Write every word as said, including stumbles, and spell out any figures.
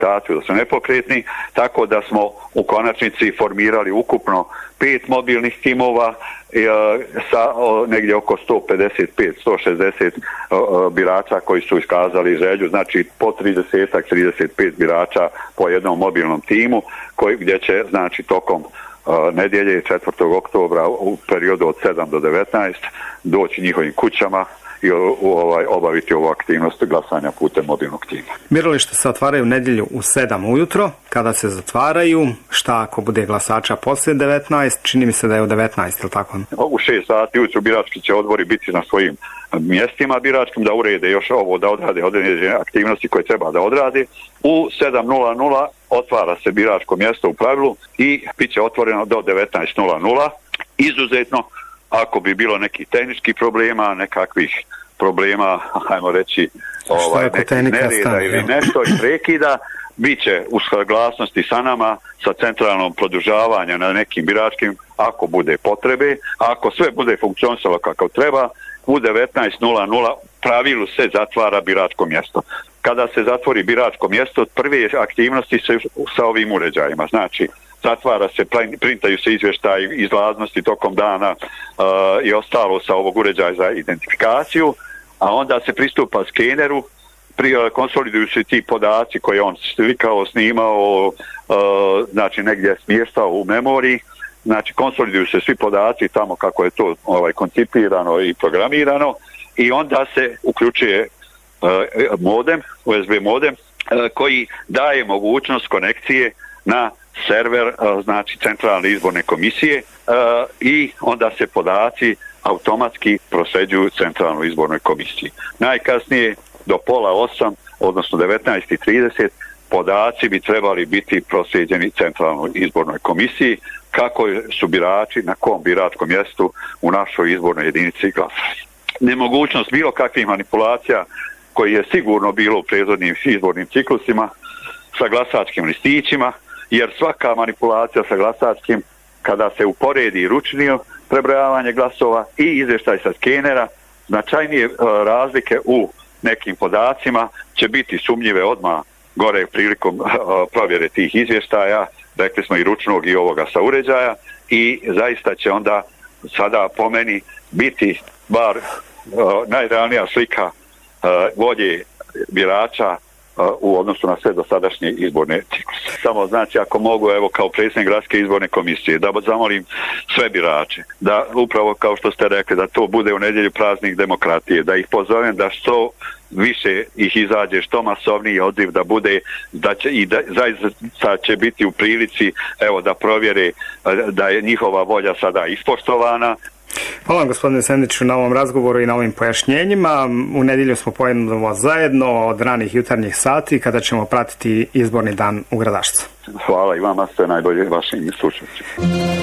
rehabilitaciju, da su nepokretni, tako da smo u konačnici formirali ukupno pet mobilnih timova e, sa o, negdje oko sto pedeset pet do sto šezdeset o, birača koji su iskazali želju, znači po trideset trideset pet birača po jednom mobilnom timu, koji, gdje će znači tokom Uh, nedjelje četvrtog oktobra u periodu od sedam do devetnaest doći njihovim kućama i u, u, ovaj, obaviti ovu aktivnost glasanja putem mobilnog tima. Birališta se otvaraju nedjelju u sedam ujutro. Kada se zatvaraju, šta ako bude glasača poslije devetnaest? Čini mi se da je u devetnaest, ili tako? U šest sati ujutro birački će odbori biti na svojim mjestima biračkim, da urede još ovo, da odrade određene aktivnosti koje treba da odrade. U sedam otvara se biračko mjesto u pravilu i bit će otvoreno do devetnaest. Izuzetno, ako bi bilo nekih tehničkih problema, nekakvih problema, hajmo reći, ovaj, nekih nereda ili nešto i prekida, bit će u saglasnosti sa nama, sa centralnom produžavanja na nekim biračkim, ako bude potrebe, ako sve bude funkcionisalo kako treba, u devetnaest pravilu se zatvara biračko mjesto. Kada se zatvori biračko mjesto, prve aktivnosti se sa ovim uređajima, znači zatvara se, printaju se izvještaj izlaznosti tokom dana uh, i ostalo sa ovog uređaja za identifikaciju, a onda se pristupa skeneru, pri, uh, konsoliduju se ti podaci koje on slikao, snimao, uh, znači negdje smještao u memoriji, znači konsoliduju se svi podaci tamo kako je to ovaj, koncipirano i programirano i onda se uključuje uh, modem, U S B modem, uh, koji daje mogućnost konekcije na server, znači centralne izborne komisije i onda se podaci automatski prosljeđuju centralnoj izbornoj komisiji. Najkasnije do pola osam, odnosno devetnaest i trideset, podaci bi trebali biti prosljeđeni centralnoj izbornoj komisiji kako su birači na kom biračkom mjestu u našoj izbornoj jedinici glasali. Nemogućnost bilo kakvih manipulacija koji je sigurno bilo u prethodnim izbornim ciklusima sa glasačkim listićima, jer svaka manipulacija sa glasačkim, kada se uporedi ručnije prebrojavanje glasova i izvještaj sa skenera, značajnije uh, razlike u nekim podacima će biti sumnjive odmah gore prilikom uh, provjere tih izvještaja, rekli smo i ručnog i ovoga sa uređaja, i zaista će onda sada po meni biti bar uh, najrealnija slika uh, volje birača u odnosu na sve dosadašnje izborne cikluse. Samo znači ako mogu, evo kao predsjednik gradske izborne komisije, da zamolim sve birače, da upravo kao što ste rekli, da to bude u nedjelju praznik demokratije, da ih pozovem da što više ih izađe, što masovniji odziv da bude, da će i da zaista će biti u prilici, evo, da provjere da je njihova volja sada ispoštovana. Hvala gospodine Sendiću na ovom razgovoru i na ovim pojašnjenjima. U nedjelju smo pojednovo zajedno od ranih jutarnjih sati kada ćemo pratiti izborni dan u Gradačcu. Hvala i vama, sve najbolje vašim slušateljima.